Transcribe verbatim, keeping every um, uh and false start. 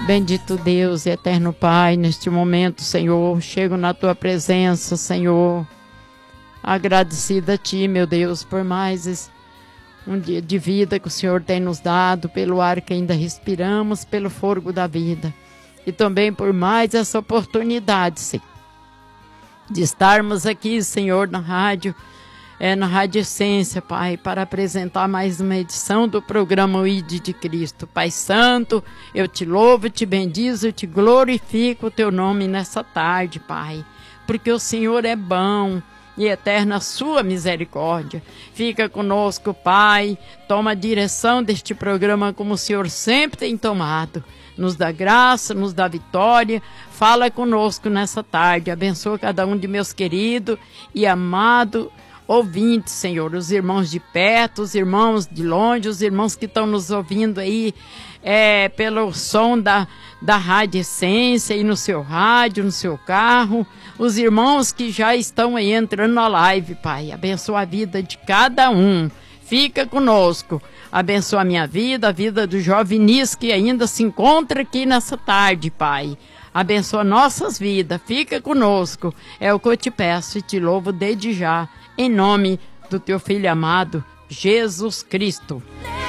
Bendito Deus e eterno Pai, neste momento, Senhor, chego na Tua presença, Senhor, agradecida a Ti, meu Deus, por mais esse, um dia de vida que o Senhor tem nos dado, pelo ar que ainda respiramos, pelo fogo da vida, e também por mais essa oportunidade, Senhor, de estarmos aqui, Senhor, na rádio, é, na Rádio Essência, Pai, para apresentar mais uma edição do programa O I D de Cristo. Pai Santo, eu te louvo, te bendizo, eu te glorifico o teu nome nessa tarde, Pai, porque o Senhor é bom e eterna a sua misericórdia. Fica conosco, Pai, toma a direção deste programa como o Senhor sempre tem tomado. Nos dá graça, nos dá vitória, fala conosco nessa tarde, abençoa cada um de meus queridos e amados ouvintes, Senhor, os irmãos de perto, os irmãos de longe, os irmãos que estão nos ouvindo aí é, pelo som da, da Rádio Essência, aí no seu rádio, no seu carro, os irmãos que já estão aí entrando na live, Pai, abençoa a vida de cada um, fica conosco, abençoa a minha vida, a vida do jovem Nis que ainda se encontra aqui nessa tarde, Pai. Abençoa nossas vidas, fica conosco, é o que eu te peço e te louvo desde já, em nome do teu Filho amado, Jesus Cristo.